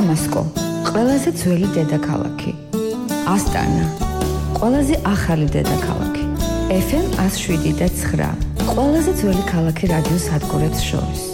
დამასკო, ყველაზე ძველი დედაქალაქი. ასტანა, ყველაზე ახალი დედაქალაქი. FM 107.9, ყველაზე ძველი ქალაქი რადიო სადგურებს შორის.